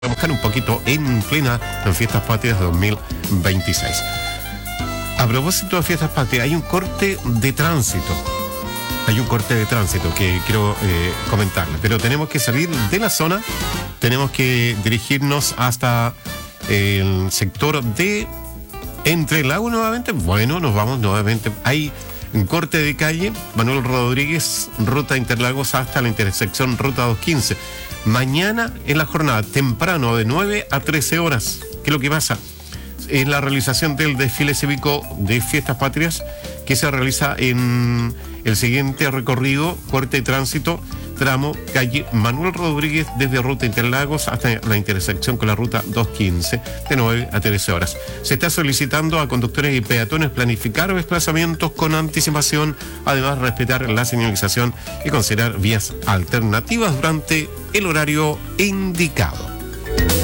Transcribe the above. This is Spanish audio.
mojar un poquito en Fiestas Patrias 2026. A propósito de Fiestas Patrias, hay un corte de tránsito. Que quiero comentarles, pero tenemos que salir de la zona, tenemos que dirigirnos hasta el sector de Entre Lagos nuevamente. Bueno, nos vamos nuevamente. Hay un corte de calle, Manuel Rodríguez, ruta Interlagos hasta la intersección ruta 215. Mañana en la jornada, temprano, de 9 a 13 horas. ¿Qué es lo que pasa? Es la realización del desfile cívico de Fiestas Patrias que se realiza en el siguiente recorrido, corte de tránsito, tramo calle Manuel Rodríguez desde ruta Interlagos hasta la intersección con la ruta 215 de 9 a 13 horas. Se está solicitando a conductores y peatones planificar desplazamientos con anticipación, además respetar la señalización y considerar vías alternativas durante el horario indicado.